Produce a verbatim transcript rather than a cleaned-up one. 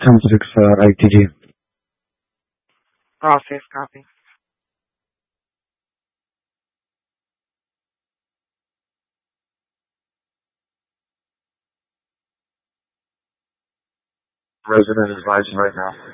ten six uh, I T G. Process copy. Resident is advising right now.